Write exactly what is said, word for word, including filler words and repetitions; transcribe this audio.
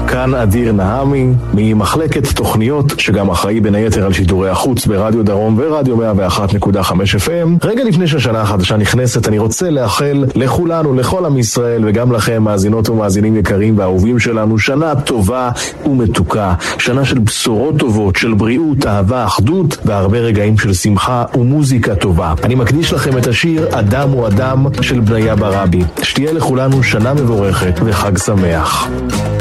כאן אדיר נהמי, ממחלקת תוכניות, שגם אחראי בין היתר על שידורי החוץ ברדיו דרום ורדיו מאה ואחת נקודה חמש אף אם. רגע לפני שהשנה החדשה נכנסת, אני רוצה לאחל לכולנו, לכל עם ישראל, וגם לכם, מאזינות ומאזינים יקרים ואהובים שלנו, שנה טובה ומתוקה, שנה של בשורות טובות, של בריאות, אהבה, אחדות, והרבה רגעים של שמחה ומוזיקה טובה. אני מקדיש לכם את השיר אדם הוא אדם של בניה ברבי. שתהיה לכולנו שנה מבורכת וחג שמח.